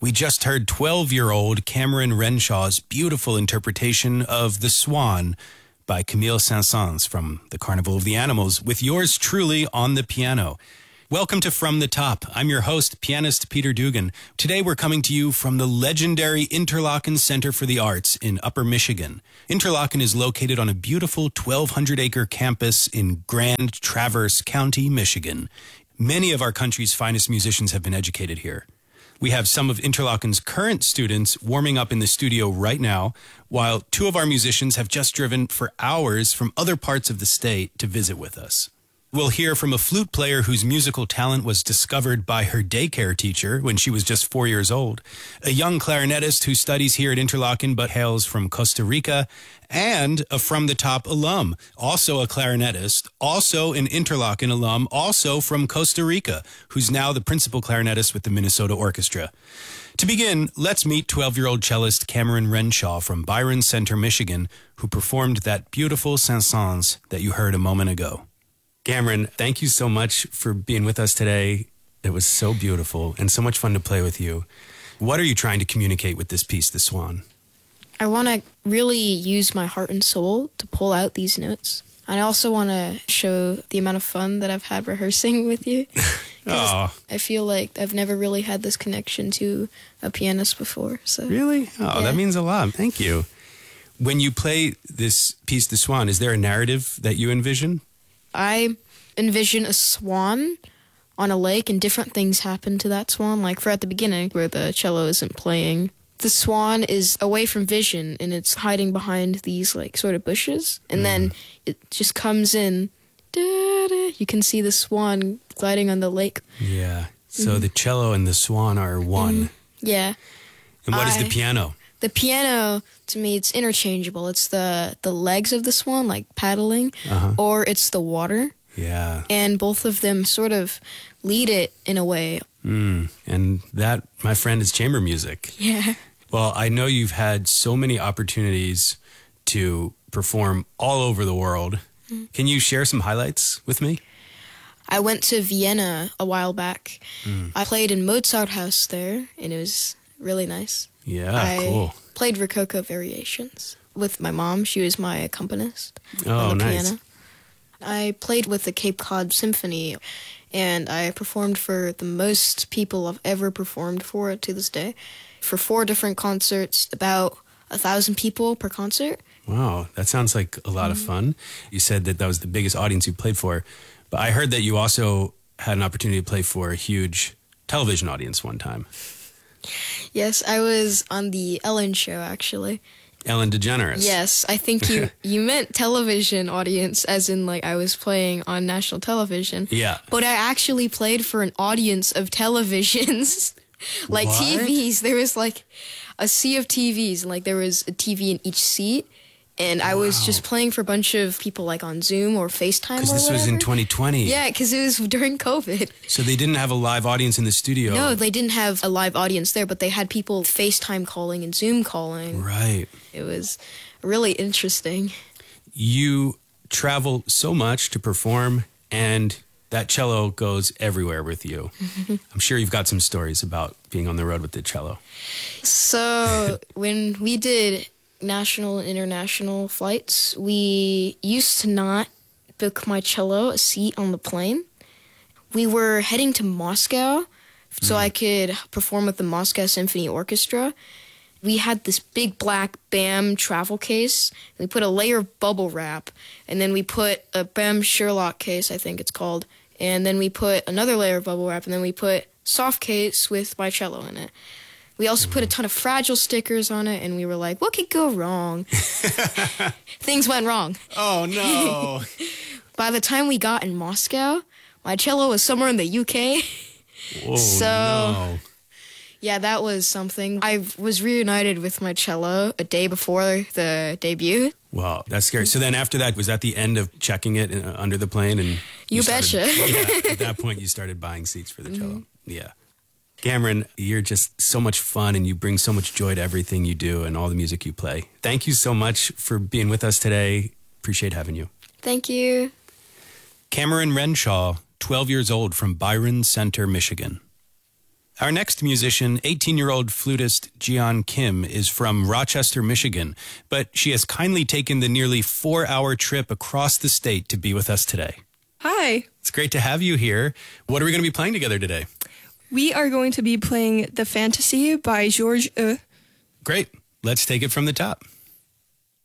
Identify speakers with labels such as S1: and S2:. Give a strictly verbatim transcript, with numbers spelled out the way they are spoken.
S1: We just heard twelve-year-old Cameron Renshaw's beautiful interpretation of The Swan by Camille Saint-Saëns from the Carnival of the Animals, with yours truly on the piano. Welcome to From the Top. I'm your host, pianist Peter Dugan. Today we're coming to you from the legendary Interlochen Center for the Arts in Upper Michigan. Interlochen is located on a beautiful twelve hundred acre campus in Grand Traverse County, Michigan. Many of our country's finest musicians have been educated here. We have some of Interlochen's current students warming up in the studio right now, while two of our musicians have just driven for hours from other parts of the state to visit with us. We'll hear from a flute player whose musical talent was discovered by her daycare teacher when she was just four years old, a young clarinetist who studies here at Interlochen but hails from Costa Rica, and a From the Top alum, also a clarinetist, also an Interlochen alum, also from Costa Rica, who's now the principal clarinetist with the Minnesota Orchestra. To begin, let's meet twelve-year-old cellist Cameron Renshaw from Byron Center, Michigan, who performed that beautiful Saint-Saëns that you heard a moment ago. Cameron, thank you so much for being with us today. It was so beautiful and so much fun to play with you. What are you trying to communicate with this piece, The Swan?
S2: I want to really use my heart and soul to pull out these notes. And I also want to show the amount of fun that I've had rehearsing with you.
S1: Oh.
S2: I feel like I've never really had this connection to a pianist before. So
S1: Really? Oh,
S2: yeah.
S1: That means a lot. Thank you. When you play this piece, The Swan, is there a narrative that you envision?
S2: I envision a swan on a lake, and different things happen to that swan. Like for at the beginning, where the cello isn't playing, the swan is away from vision, and it's hiding behind these like sort of bushes. And mm. then it just comes in. Da-da, you can see the swan gliding on the lake.
S1: Yeah. So
S2: mm.
S1: the cello and the swan are one.
S2: Mm. Yeah.
S1: And what
S2: I,
S1: is the piano?
S2: The piano, to me, it's interchangeable. It's the, the legs of the swan, like paddling,
S1: uh-huh.
S2: or it's the water.
S1: Yeah.
S2: And both of them sort of lead it in a way.
S1: Mm. And that, my friend, is chamber music.
S2: Yeah.
S1: Well, I know you've had so many opportunities to perform all over the world. Mm. Can you share some highlights with me?
S2: I went to Vienna a while back. Mm. I played in Mozart House there, and it was really nice.
S1: Yeah,
S2: I
S1: cool.
S2: played Rococo Variations with my mom. She was my accompanist
S1: oh,
S2: on the
S1: nice.
S2: piano. I played with the Cape Cod Symphony, and I performed for the most people I've ever performed for to this day. For four different concerts, about a thousand people per concert.
S1: Wow, that sounds like a lot mm-hmm. of fun. You said that that was the biggest audience you played for, but I heard that you also had an opportunity to play for a huge television audience one time.
S2: Yes, I was on the Ellen show, actually.
S1: Ellen DeGeneres.
S2: Yes, I think you, you meant television audience, as in, like, I was playing on national television.
S1: Yeah.
S2: But I actually played for an audience of televisions. Like,
S1: what?
S2: T Vs. There was, like, a sea of T Vs, and, like, there was a T V in each seat. And I wow. was just playing for a bunch of people, like, on Zoom or FaceTime or
S1: Because this
S2: whatever.
S1: was in twenty twenty.
S2: Yeah, because it was during COVID.
S1: So they didn't have a live audience in the studio.
S2: No, they didn't have a live audience there, but they had people FaceTime calling and Zoom calling.
S1: Right.
S2: It was really interesting.
S1: You travel so much to perform, and that cello goes everywhere with you. I'm sure you've got some stories about being on the road with the cello.
S2: So when we did national and international flights, we used to not book my cello a seat on the plane. We were heading to Moscow so mm. I could perform with the Moscow Symphony Orchestra. We had this big black B A M travel case. We put a layer of bubble wrap, and then we put a B A M Sherlock case, I think it's called, and then we put another layer of bubble wrap, and then we put soft case with my cello in it. We also put a ton of Fragile stickers on it, and we were like, what could go wrong? Things went wrong.
S1: Oh, no.
S2: By the time we got in Moscow, my cello was somewhere in the U K.
S1: Whoa,
S2: so,
S1: no.
S2: Yeah, that was something. I was reunited with my cello a day before the debut.
S1: Wow, that's scary. So then after that, was that the end of checking it uh, under the plane? And
S2: You, you betcha.
S1: Started, yeah, at that point, you started buying seats for the cello. Mm-hmm. Yeah. Cameron, you're just so much fun, and you bring so much joy to everything you do and all the music you play. Thank you so much for being with us today. Appreciate having you.
S2: Thank you.
S1: Cameron Renshaw, twelve years old, from Byron Center, Michigan. Our next musician, eighteen-year-old flutist Jian Kim, is from Rochester, Michigan, but she has kindly taken the nearly four-hour trip across the state to be with us today.
S3: Hi.
S1: It's great to have you here. What are we going to be playing together today?
S3: We are going to be playing The Fantasy by Georges E.
S1: Great. Let's take it from the top.